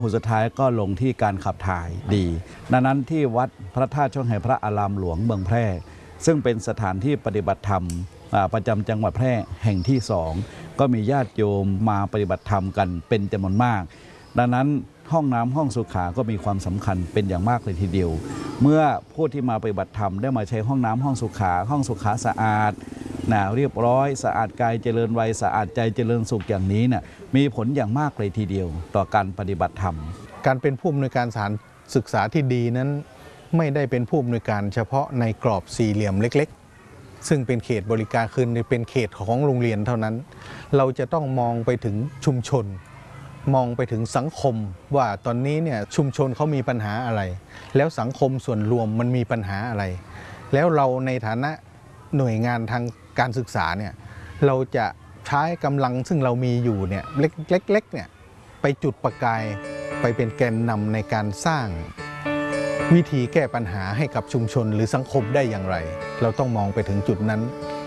สุดท้ายก็ลงที่การขับถ่ายดีดังนั้นที่วัดพระธาตุช่องแห่พระอารามหลวงเมืองแพร่ซึ่งเป็นสถานที่ปฏิบัติธรรมประจำจังหวัดแพร่แห่งที่2ก็มีญาติโยมมาปฏิบัติธรรมกันเป็นจำนวนมากดังนั้นห้องน้ำห้องสุขาก็มีความสำคัญเป็นอย่างมากเลยทีเดียวเมื่อผู้ที่มาปฏิบัติธรรมได้มาใช้ห้องน้ำห้องสุขาสะอาดเรียบร้อยสะอาดกายเจริญวัยสะอาดใจเจริญสุขอย่างนี้มีผลอย่างมากเลยทีเดียวต่อการปฏิบัติธรรมการเป็นผู้อำนวยการสถานศึกษาที่ดีนั้นไม่ได้เป็นผู้อำนวยการเฉพาะในกรอบสี่เหลี่ยมเล็กๆซึ่งเป็นเขตบริการคือเป็นเขตของโรงเรียนเท่านั้นเราจะต้องมองไปถึงชุมชนมองไปถึงสังคมว่าตอนนี้เนี่ยชุมชนเขามีปัญหาอะไรแล้วสังคมส่วนรวมมันมีปัญหาอะไรแล้วเราในฐานะหน่วยงานทางการศึกษาเนี่ยเราจะใช้กำลังซึ่งเรามีอยู่เนี่ยเล็กๆเนี่ยไปจุดประกายไปเป็นแกนนำในการสร้างวิธีแก้ปัญหาให้กับชุมชนหรือสังคมได้อย่างไรเราต้องมองไปถึงจุดนั้น